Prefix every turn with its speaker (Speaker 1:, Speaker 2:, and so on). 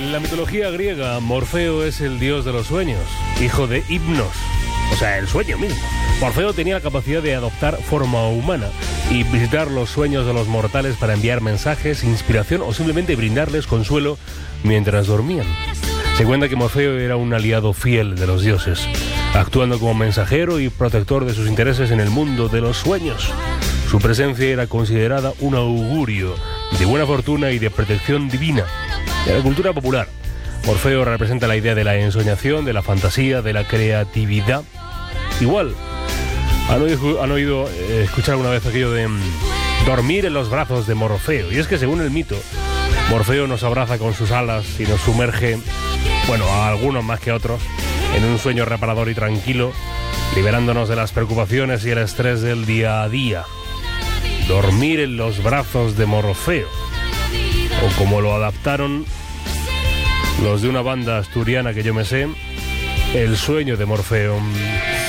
Speaker 1: En la mitología griega, Morfeo es el dios de los sueños, hijo de Hipnos, o sea, el sueño mismo. Morfeo tenía la capacidad de adoptar forma humana y visitar los sueños de los mortales para enviar mensajes, inspiración o simplemente brindarles consuelo mientras dormían. Se cuenta que Morfeo era un aliado fiel de los dioses, actuando como mensajero y protector de sus intereses en el mundo de los sueños. Su presencia era considerada un augurio de buena fortuna y de protección divina. En la cultura popular, Morfeo representa la idea de la ensoñación, de la fantasía, de la creatividad. Igual, han oído escuchar alguna vez aquello de dormir en los brazos de Morfeo. Y es que según el mito, Morfeo nos abraza con sus alas y nos sumerge, bueno, a algunos más que a otros, en un sueño reparador y tranquilo, liberándonos de las preocupaciones y el estrés del día a día. Dormir en los brazos de Morfeo, o como lo adaptaron los de una banda asturiana que yo me sé, El sueño de Morfeo.